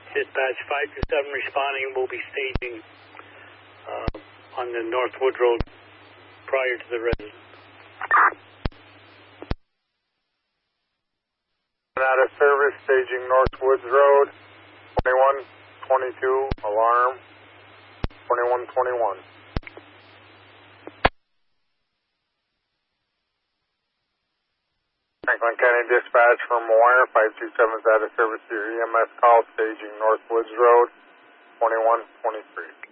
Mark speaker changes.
Speaker 1: Dispatch 527 responding. We'll be staging on the Northwood Road prior to the residence.
Speaker 2: Out of service, staging Northwoods Road, 2122, alarm, 2121. Franklin County Dispatch from Wire, 527 is out of service to your EMS call, staging Northwoods Road, 2123.